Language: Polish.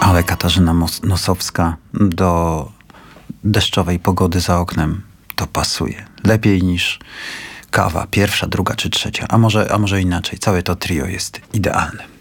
Ale Katarzyna Nosowska do deszczowej pogody za oknem to pasuje. Lepiej niż kawa, pierwsza, druga czy trzecia. A może inaczej. Całe to trio jest idealne.